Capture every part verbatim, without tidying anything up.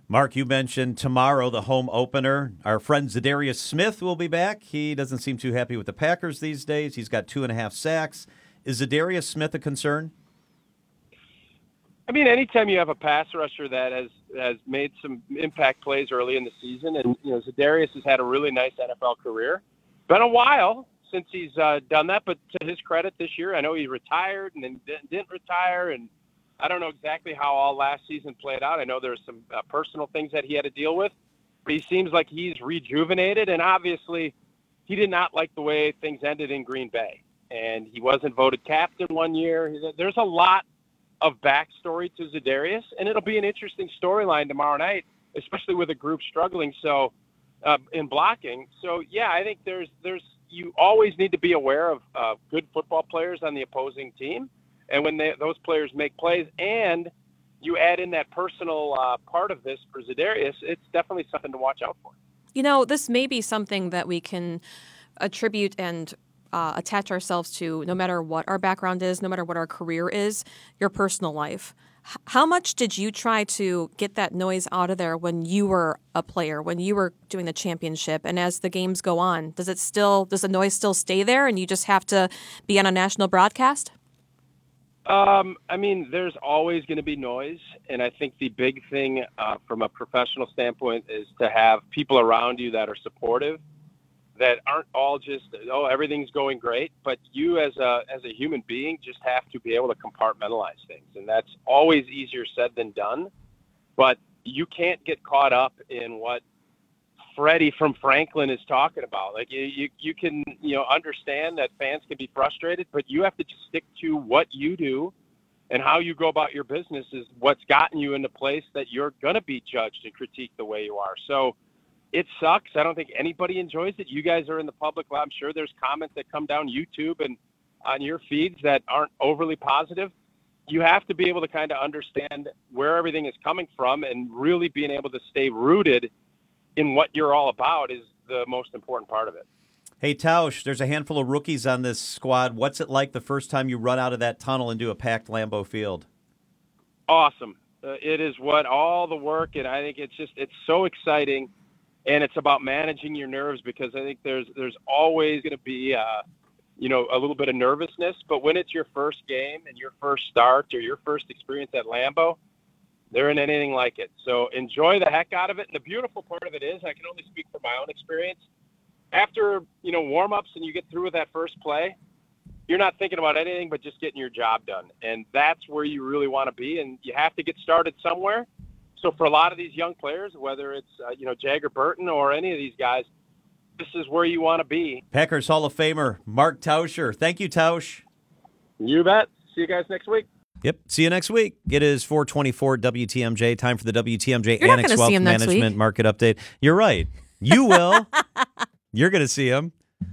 Mark, you mentioned tomorrow the home opener. Our friend Zadarius Smith will be back. He doesn't seem too happy with the Packers these days. He's got two and a half sacks. Is Zadarius Smith a concern? I mean, anytime you have a pass rusher that has, has made some impact plays early in the season, and you know Zadarius has had a really nice N F L career. Been a while since he's uh, done that, but to his credit this year, I know he retired and then didn't retire, and I don't know exactly how all last season played out. I know there's some uh, personal things that he had to deal with, but he seems like he's rejuvenated, and obviously he did not like the way things ended in Green Bay, and he wasn't voted captain one year. There's a lot of backstory to Zadarius, and it'll be an interesting storyline tomorrow night, especially with a group struggling so uh, in blocking. So, yeah, I think there's there's you always need to be aware of uh, good football players on the opposing team. And when they, those players make plays and you add in that personal uh, part of this for Zadarius, it's definitely something to watch out for. You know, this may be something that we can attribute and uh, attach ourselves to no matter what our background is, no matter what our career is, your personal life. H- how much did you try to get that noise out of there when you were a player, when you were doing the championship? And as the games go on, does it still, does the noise still stay there and you just have to be on a national broadcast? Um, I mean, there's always going to be noise, and I think the big thing uh, from a professional standpoint is to have people around you that are supportive, that aren't all just, oh, everything's going great, but you as a as a human being just have to be able to compartmentalize things, and that's always easier said than done, but you can't get caught up in what Freddie from Franklin is talking about. Like you, you, you can, you know, understand that fans can be frustrated, but you have to just stick to what you do and how you go about your business is what's gotten you in the place that you're going to be judged and critiqued the way you are. So it sucks. I don't think anybody enjoys it. You guys are in the public. I'm sure there's comments that come down YouTube and on your feeds that aren't overly positive. You have to be able to kind of understand where everything is coming from, and really being able to stay rooted in what you're all about is the most important part of it. Hey, Tausch, there's a handful of rookies on this squad. What's it like the first time you run out of that tunnel into a packed Lambeau Field? Awesome. Uh, it is what all the work, and I think it's just, it's so exciting, and it's about managing your nerves, because I think there's there's always going to be, uh, you know, a little bit of nervousness, but when it's your first game and your first start or your first experience at Lambeau, there isn't anything like it. So enjoy the heck out of it. And the beautiful part of it is, I can only speak from my own experience, after, you know, warm-ups and you get through with that first play, you're not thinking about anything but just getting your job done. And that's where you really want to be, and you have to get started somewhere. So for a lot of these young players, whether it's, uh, you know, Jagger Burton or any of these guys, this is where you want to be. Packers Hall of Famer Mark Tauscher. Thank you, Tausch. You bet. See you guys next week. Yep. See you next week. It is four twenty-four W T M J. Time for the W T M J You're Annex Wealth Management Market Update. You're right. You will. You're going to see him.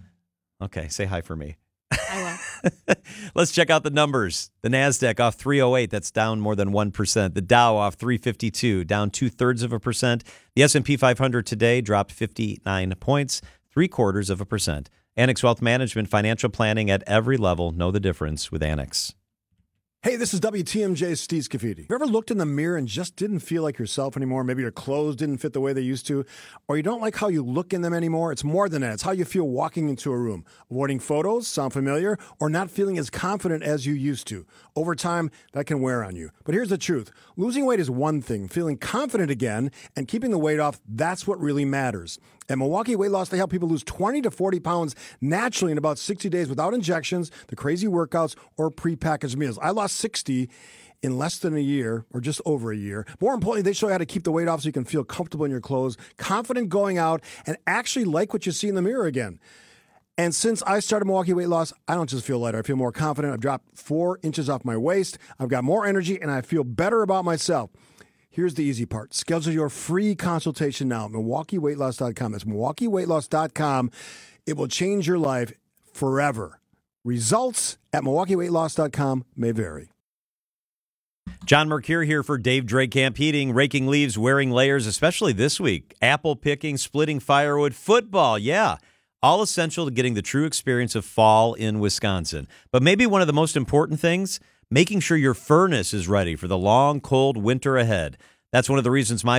Okay. Say hi for me. I will. Let's check out the numbers. The NASDAQ off three oh eight. That's down more than one percent. The Dow off three fifty-two, down two-thirds of a percent. The S and P five hundred today dropped fifty-nine points, three-quarters of a percent. Annex Wealth Management, financial planning at every level. Know the difference with Annex. Hey, this is W T M J's Steve Scafidi. You ever looked in the mirror and just didn't feel like yourself anymore? Maybe your clothes didn't fit the way they used to, or you don't like how you look in them anymore? It's more than that. It's how you feel walking into a room. Avoiding photos, sound familiar, or not feeling as confident as you used to. Over time, that can wear on you. But here's the truth. Losing weight is one thing. Feeling confident again and keeping the weight off, that's what really matters. At Milwaukee Weight Loss, they help people lose twenty to forty pounds naturally in about sixty days without injections, the crazy workouts, or prepackaged meals. I lost sixty in less than a year, or just over a year. More importantly, they show you how to keep the weight off so you can feel comfortable in your clothes, confident going out, and actually like what you see in the mirror again. And since I started Milwaukee Weight Loss, I don't just feel lighter. I feel more confident. I've dropped four inches off my waist. I've got more energy, and I feel better about myself. Here's the easy part. Schedule your free consultation now at Milwaukee Weight Loss dot com. That's Milwaukee Weight Loss dot com. It will change your life forever. Results at Milwaukee Weight Loss dot com may vary. John Mercure here for Dave Drakamp Heating. Raking leaves, wearing layers, especially this week. Apple picking, splitting firewood, football, yeah. All essential to getting the true experience of fall in Wisconsin. But maybe one of the most important things, making sure your furnace is ready for the long, cold winter ahead. That's one of the reasons my